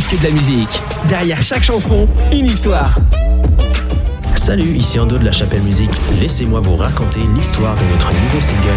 que de la musique. Derrière chaque chanson, une histoire. Salut, ici Ando de La Chapelle Musique. Laissez-moi vous raconter l'histoire de notre nouveau single